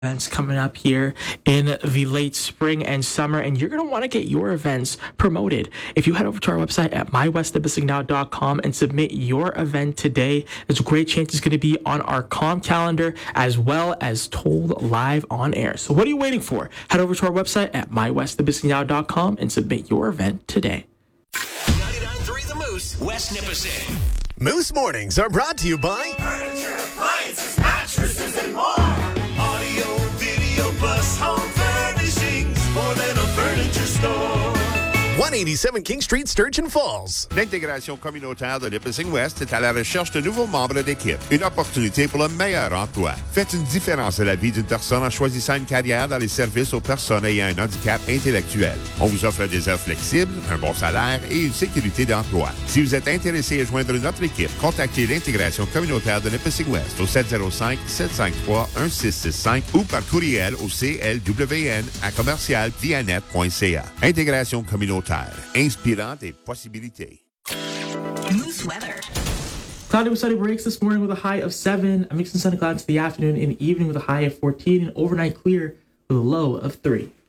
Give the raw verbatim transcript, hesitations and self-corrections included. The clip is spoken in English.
events coming up here in the late spring and summer, and you're going to want to get your events promoted. If you head over to our website at my west nipissing now dot com and submit your event today, there's a great chance it's going to be on our comm calendar as well as told live on air. So what are you waiting for? Head over to our website at my west nipissing now dot com and submit your event today. ninety-nine point three The Moose, West Nipissing. Moose Mornings are brought to you by Furniture, appliances, mattresses, and more. Audio, video, plus home furnishings. More than a furniture store. one eighty-seven King Street, Sturgeon Falls. L'intégration communautaire de Nipissing West est à la recherche de nouveaux membres d'équipe. Une opportunité pour le meilleur emploi. Faites une différence à la vie d'une personne en choisissant une carrière dans les services aux personnes ayant un handicap intellectuel. On vous offre des heures flexibles, un bon salaire et une sécurité d'emploi. Si vous êtes intéressé à joindre notre équipe, contactez l'intégration communautaire de Nipissing West au sept zéro cinq, sept cinq trois, un six six cinq ou par courriel au C L W N à commercial vianet point c a. Intégration communautaire. Inspirant des possibilités. Moose weather. Cloudy with sunny breaks this morning with a high of seven. A mix of sun and clouds to the afternoon and evening with a high of fourteen. And overnight clear with a low of three.